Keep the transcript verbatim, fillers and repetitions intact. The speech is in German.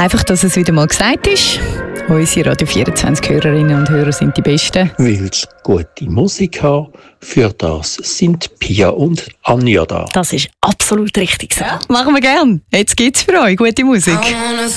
Einfach, dass es wieder mal gesagt ist. Unsere Radio vierundzwanzig Hörerinnen und Hörer sind die Besten. Willst gute Musik haben? Für das sind Pia und Anja da. Das ist absolut richtig so. Ja, machen wir gern. Jetzt gibt's für euch gute Musik.